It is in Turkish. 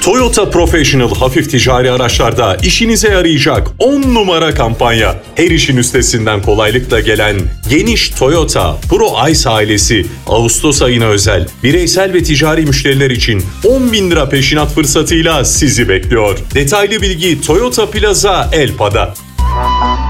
Toyota Professional hafif ticari araçlarda işinize yarayacak 10 numara kampanya. Her işin üstesinden kolaylıkla gelen geniş Toyota Pro Ice ailesi Ağustos ayına özel bireysel ve ticari müşteriler için 10.000 lira peşinat fırsatıyla sizi bekliyor. Detaylı bilgi Toyota Plaza Elpa'da.